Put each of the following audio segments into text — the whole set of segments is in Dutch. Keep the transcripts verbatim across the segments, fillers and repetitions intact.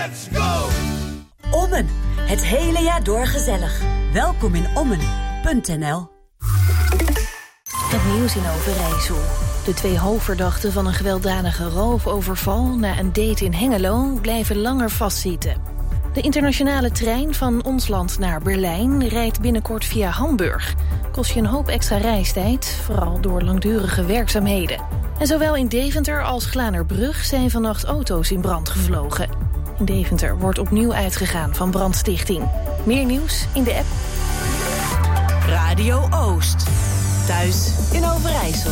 Let's go! Ommen. Het hele jaar door gezellig. Welkom in ommen punt n l. Het nieuws in Overijssel. De twee hoofdverdachten van een gewelddadige roofoverval na een date in Hengelo blijven langer vastzitten. De internationale trein van ons land naar Berlijn rijdt binnenkort via Hamburg. Kost je een hoop extra reistijd, vooral door langdurige werkzaamheden. En zowel in Deventer als Glanerbrug zijn vannacht auto's in brand gevlogen. In Deventer wordt opnieuw uitgegaan van brandstichting. Meer nieuws in de app. Radio Oost. Thuis in Overijssel.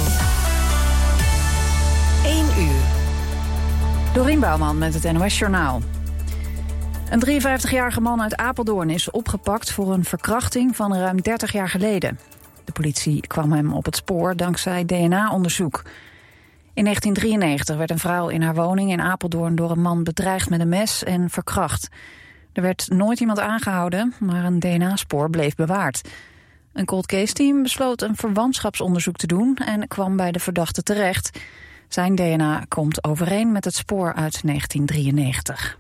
één uur. Dorien Bouwman met het N O S Journaal. Een drieënvijftigjarige man uit Apeldoorn is opgepakt voor een verkrachting van ruim dertig jaar geleden. De politie kwam hem op het spoor dankzij D N A-onderzoek. In negentien drieënnegentig werd een vrouw in haar woning in Apeldoorn door een man bedreigd met een mes en verkracht. Er werd nooit iemand aangehouden, maar een D N A-spoor bleef bewaard. Een cold case team besloot een verwantschapsonderzoek te doen en kwam bij de verdachte terecht. Zijn D N A komt overeen met het spoor uit negentien drieënnegentig.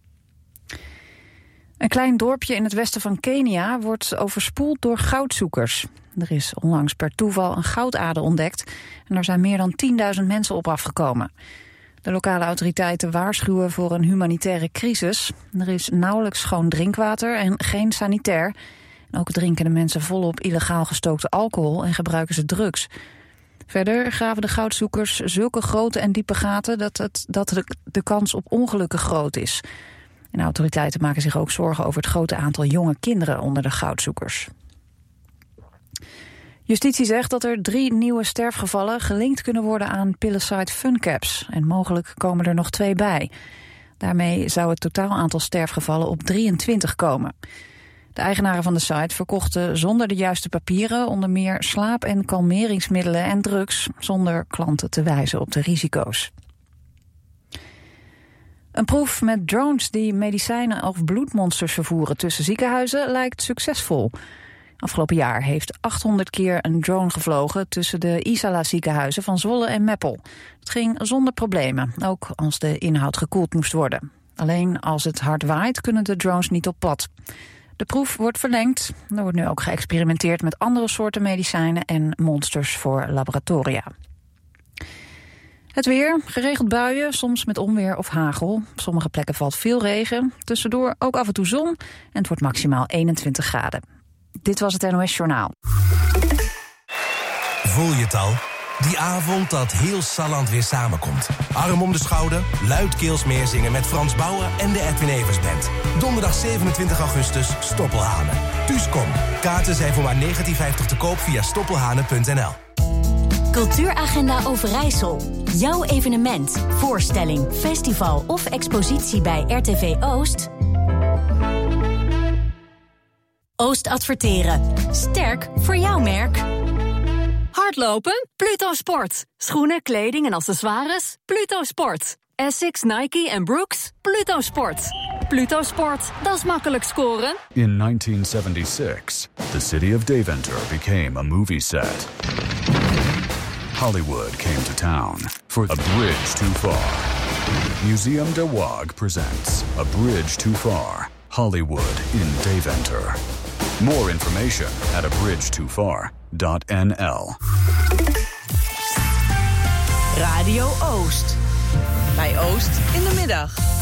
Een klein dorpje in het westen van Kenia wordt overspoeld door goudzoekers. Er is onlangs per toeval een goudader ontdekt en er zijn meer dan tienduizend mensen op afgekomen. De lokale autoriteiten waarschuwen voor een humanitaire crisis. Er is nauwelijks schoon drinkwater en geen sanitair. En ook drinken de mensen volop illegaal gestookte alcohol en gebruiken ze drugs. Verder graven de goudzoekers zulke grote en diepe gaten dat, het, dat de, de kans op ongelukken groot is. En autoriteiten maken zich ook zorgen over het grote aantal jonge kinderen onder de goudzoekers. Justitie zegt dat er drie nieuwe sterfgevallen gelinkt kunnen worden aan Pillecide Funcaps. En mogelijk komen er nog twee bij. Daarmee zou het totaal aantal sterfgevallen op drieëntwintig komen. De eigenaren van de site verkochten zonder de juiste papieren onder meer slaap- en kalmeringsmiddelen en drugs, zonder klanten te wijzen op de risico's. Een proef met drones die medicijnen of bloedmonsters vervoeren tussen ziekenhuizen lijkt succesvol. Afgelopen jaar heeft achthonderd keer een drone gevlogen tussen de Isala ziekenhuizen van Zwolle en Meppel. Het ging zonder problemen, ook als de inhoud gekoeld moest worden. Alleen als het hard waait kunnen de drones niet op pad. De proef wordt verlengd. Er wordt nu ook geëxperimenteerd met andere soorten medicijnen en monsters voor laboratoria. Het weer, geregeld buien, soms met onweer of hagel. Op sommige plekken valt veel regen. Tussendoor ook af en toe zon en het wordt maximaal eenentwintig graden. Dit was het N O S Journaal. Voel je het al? Die avond dat heel Salland weer samenkomt. Arm om de schouder, luidkeels meezingen met Frans Bauer en de Edwin Evers Band. Donderdag zevenentwintig augustus, Stoppelhanen. Thuis kom. Kaarten zijn voor maar negentien vijftig te koop via stoppelhanen punt n l. Cultuuragenda Overijssel. Jouw evenement, voorstelling, festival of expositie bij R T V Oost? Oost Adverteren. Sterk voor jouw merk. Hardlopen? Pluto Sport. Schoenen, kleding en accessoires? Pluto Sport. Essex, Nike en Brooks? Pluto Sport. Pluto Sport, dat is makkelijk scoren. In nineteen seventy-six, the city of Deventer became a movie set. Hollywood came to town for A Bridge Too Far. Museum de Waag presents A Bridge Too Far, Hollywood in Deventer. More information at a bridge too far dot n l. Radio Oost. Bij Oost in de middag.